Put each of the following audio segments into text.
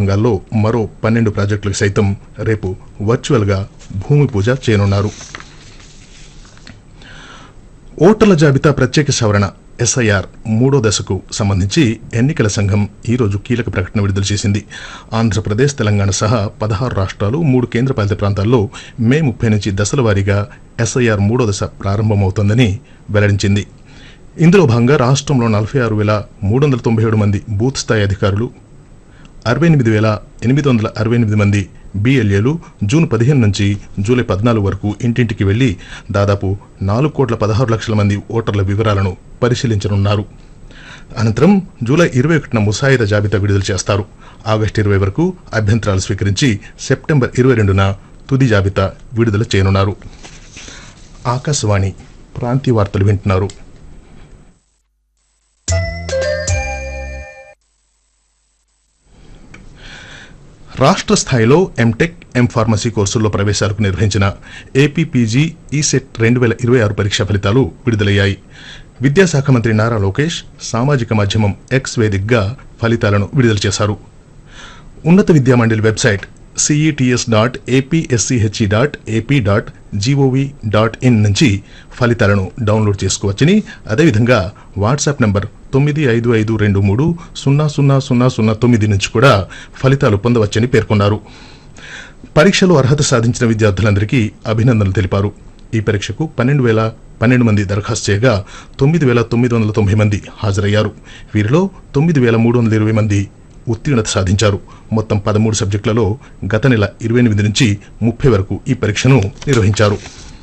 రంగాల్లో మరో 12 ప్రాజెక్టులకు సైతం రేపు వర్చువల్గా భూమి పూజ చేయనున్నారు. ఓటర్ల జాబితా ప్రత్యేక సవరణ ఎస్ఐఆర్ 3వ దశకు సంబంధించి ఎన్నికల సంఘం ఈరోజు కీలక ప్రకటన విడుదల చేసింది. ఆంధ్రప్రదేశ్, తెలంగాణ సహా 16 రాష్ట్రాలు, 3 కేంద్రపాలిత ప్రాంతాల్లో మే 30 నుంచి దశల వారీగా ఎస్ఐఆర్ 3వ దశ ప్రారంభమవుతోందని వెల్లడించింది. ఇందులో భాగంగా రాష్ట్రంలో 46,397 మంది బూత్ స్థాయి అధికారులు, 68,868 మంది బిఎల్ఏలు జూన్ 15 నుంచి జూలై 14 వరకు ఇంటింటికి వెళ్లి దాదాపు 4,16,00,000 మంది ఓటర్ల వివరాలను పరిశీలించనున్నారు. అనంతరం జూలై 21న ముసాయిదా జాబితా విడుదల చేస్తారు. ఆగస్టు 20 వరకు అభ్యంతరాలు స్వీకరించి సెప్టెంబర్ 22న తుది జాబితా విడుదల చేయనున్నారు. ఆకాశవాణి ప్రాంతీయ వార్తలు వింటున్నారు. రాష్ట్ర స్థాయిలో ఎంటెక్, ఎంఫార్మసీ కోర్సుల్లో ప్రవేశాలకు నిర్వహించిన ఏపీపీజీ ఈసెట్ 2026 పరీక్షా ఫలితాలు విడుదలయ్యాయి. విద్యాశాఖ మంత్రి నారా లోకేష్ సామాజిక మాధ్యమం ఎక్స్ వేదికగా ఫలితాలను విడుదల చేశారు. ఉన్నత విద్యామండలి వెబ్సైట్ cets.apsche.ap.gov.in నుంచి ఫలితాలను డౌన్లోడ్ చేసుకోవచ్చని, అదేవిధంగా వాట్సాప్ నంబర్ 9552300009 నుంచి కూడా ఫలితాలు పొందవచ్చని పేర్కొన్నారు. పరీక్షలో అర్హత సాధించిన విద్యార్థులందరికీ అభినందనలు తెలిపారు. ఈ పరీక్షకు 12,012 మంది దరఖాస్తు చేయగా 9,990 మంది హాజరయ్యారు. వీరిలో 9,320 మంది ఉత్తీర్ణత సాధించారు. మొత్తం 13 సబ్జెక్టులలో గత నెల 28 నుంచి 30 వరకు ఈ పరీక్షను నిర్వహించారు.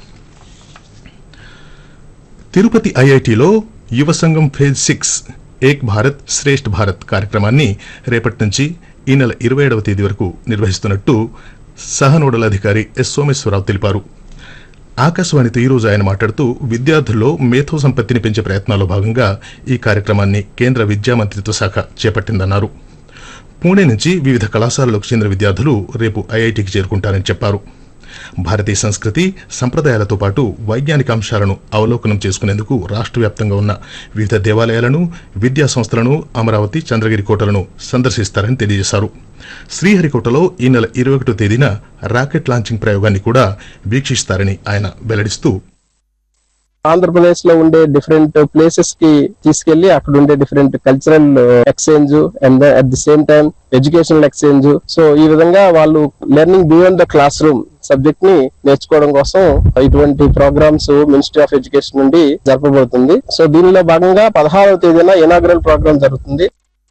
తిరుపతి ఐఐటిలో యువ సంఘం ఫేజ్ 6 ఏక్ భారత్ శ్రేష్ఠ భారత్ కార్యక్రమాన్ని రేపటి నుంచి ఈ నెల 27వ తేదీ వరకు నిర్వహిస్తున్నట్టు సహనోడల్ అధికారి ఎస్ సోమేశ్వరరావు తెలిపారు. ఆకాశవాణితో ఈరోజు ఆయన మాట్లాడుతూ విద్యార్థుల్లో మేధో సంపత్తిని పెంచే ప్రయత్నాల్లో భాగంగా ఈ కార్యక్రమాన్ని కేంద్ర విద్యా మంత్రిత్వ శాఖ చేపట్టిందన్నారు. పూణే నుంచి వివిధ కళాశాలలకు చెందిన విద్యార్థులు రేపు ఐఐటికి చేరుకుంటారని చెప్పారు. భారతీయ సంస్కృతి, సంప్రదాయాలతో పాటు వైజ్ఞానిక అంశాలను అవలోకనం చేసుకునేందుకు రాష్ట్ర వ్యాప్తంగా ఉన్న వివిధ దేవాలయాలను, విద్యా సంస్థలను, అమరావతి, చంద్రగిరి కోటలను సందర్శిస్తారని తెలియజేశారు. శ్రీహరికోటలో ఈ నెల 21వ తేదీన రాకెట్ లాంచింగ్ ప్రయోగాన్ని కూడా వీక్షిస్తారని ఆయన వెల్లడిస్తూ, ఆంధ్రప్రదేశ్ లో ఉండే డిఫరెంట్ ప్లేసెస్ కి తీసుకెళ్లి అక్కడ ఉండే different cultural exchange and at the same time educational exchange. So ఈ విధంగా వాళ్ళు learning beyond the class room subject ని నేర్చుకోవడం కోసం ఇటువంటి ప్రోగ్రామ్స్ మినిస్ట్రీ ఆఫ్ ఎడ్యుకేషన్ నుండి జరపబడుతుంది. సో దీనిలో భాగంగా 16వ తేదీన ఇనాగ్రల్ ప్రోగ్రామ్ జరుగుతుంది.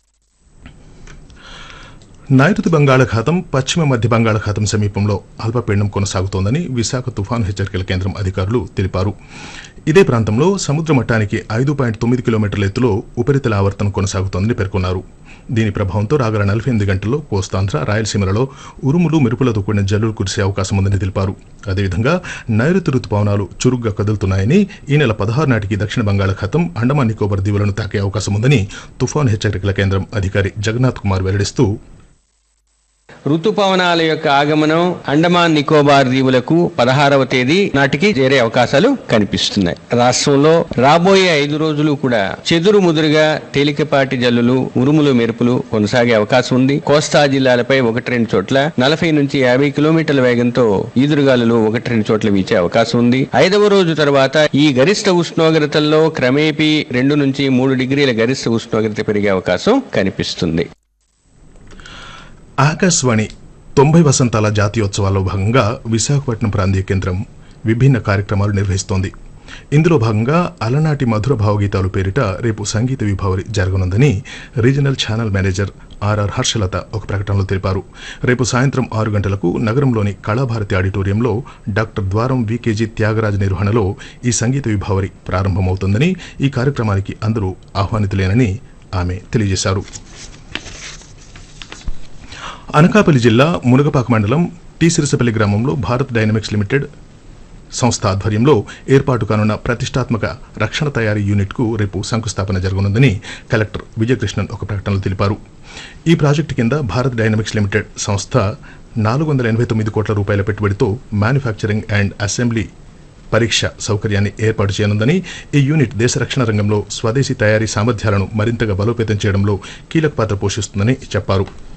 నైరుతి బంగాళాఖాతం, పశ్చిమ మధ్య బంగాళాఖాతం సమీపంలో అల్పపీడనం కొనసాగుతోందని విశాఖ తుఫాను హెచ్చరికల కేంద్రం అధికారులు తెలిపారు. ఇదే ప్రాంతంలో సముద్ర మట్టానికి 5.9 కిలోమీటర్ల ఎత్తులో ఉపరితల ఆవర్తనం కొనసాగుతోందని పేర్కొన్నారు. దీని ప్రభావంతో రాగల 48 గంటల్లో కోస్తాంధ్ర, రాయలసీమలలో ఉరుములు, మెరుపులతో కూడిన జల్లులు కురిసే అవకాశం ఉందని తెలిపారు. అదేవిధంగా నైరుతి రుతుపవనాలు చురుగ్గా కదులుతున్నాయని, ఈ నెల 16 నాటికి దక్షిణ బంగాళాఖాతం, అండమాన్ నికోబార్ దీవులను తాకే అవకాశం ఉందని తుఫాను హెచ్చరికల కేంద్రం అధికారి జగన్నాథ్ కుమార్ వెల్లడిస్తూ, ఋతుపవనాల యొక్క ఆగమనం అండమాన్ నికోబార్ దీవులకు 16వ తేదీ నాటికి చేరే అవకాశాలు కనిపిస్తున్నాయి. రాష్ట్రంలో రాబోయే 5 రోజులు కూడా చెదురు ముదురుగా తేలికపాటి జల్లులు, ఉరుములు, మెరుపులు కొనసాగే అవకాశం ఉంది. కోస్తా జిల్లాలపై 1-2 చోట్ల 40 నుంచి 50 కిలోమీటర్ల వేగంతో ఈదురుగాలులు 1-2 చోట్ల వీచే అవకాశం ఉంది. 5వ రోజు తర్వాత ఈ గరిష్ట ఉష్ణోగ్రతల్లో క్రమేపీ 2 నుంచి 3 డిగ్రీల గరిష్ట ఉష్ణోగ్రత పెరిగే అవకాశం కనిపిస్తుంది. ఆకాశవాణి 90 వసంతాల జాతీయోత్సవాల్లో భాగంగా విశాఖపట్నం ప్రాంతీయ కేంద్రం విభిన్న కార్యక్రమాలు నిర్వహిస్తోంది. ఇందులో భాగంగా అలనాటి మధుర భావగీతాలు పేరిట రేపు సంగీత విభావరి జరగనుందని regional channel manager RR Harshalatha ఒక ప్రకటనలో తెలిపారు. రేపు సాయంత్రం 6 గంటలకు నగరంలోని కళాభారతి ఆడిటోరియంలో డాక్టర్ ద్వారం వికేజీ త్యాగరాజ్ నిర్వహణలో ఈ సంగీత విభావరి ప్రారంభమవుతుందని, ఈ కార్యక్రమానికి అందరూ ఆహ్వానితులేనని ఆమె తెలియజేశారు. అనకాపల్లి జిల్లా మునగపాక మండలం టీ సిరిసపల్లి గ్రామంలో భారత్ డైనమిక్స్ లిమిటెడ్ సంస్థ ఆధ్వర్యంలో ఏర్పాటు కానున్న ప్రతిష్టాత్మక రక్షణ తయారీ యూనిట్కు రేపు శంకుస్థాపన జరగనుందని కలెక్టర్ విజయకృష్ణన్ ఒక ప్రకటనలో తెలిపారు. ఈ ప్రాజెక్టు కింద భారత్ డైనమిక్స్ లిమిటెడ్ సంస్థ 489 కోట్ల రూపాయల పెట్టుబడితో మ్యానుఫ్యాక్చరింగ్ అండ్ అసెంబ్లీ పరీక్ష సౌకర్యాన్ని ఏర్పాటు చేయనుందని, ఈ యూనిట్ దేశ రక్షణ రంగంలో స్వదేశీ తయారీ సామర్థ్యాలను మరింతగా బలోపేతం చేయడంలో కీలక పాత్ర పోషిస్తుందని చెప్పారు.